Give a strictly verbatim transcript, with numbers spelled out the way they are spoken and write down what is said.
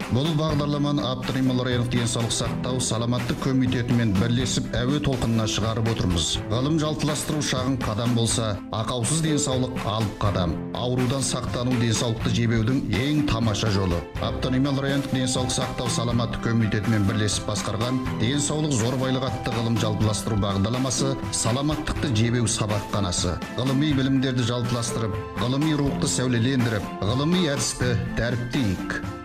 Бұл бағдарламаны Абдырайымов райондық денсаулық сақтау саламаттық комитетімен бірлесіп әуе толқынына шығарып отырмыз. Ғылым жалтыластыру шағын қадам болса, ақаусыз денсаулық алып қадам. Аурудан сақтану денсаулықты жебеудің ең тамаша жолы. Абдырайымов райондық денсаулық сақтау саламаттық комитетімен бірлесіп басқарған денсаулық зорбайлық атты ғылым жалтыластыру бағдарламасы саламаттықты жебеу сабақханасы. Ғылыми білімдерді жалтыластырып, ғылыми рухты сәулелендіріп, ғылыми әдісті дәріптейік.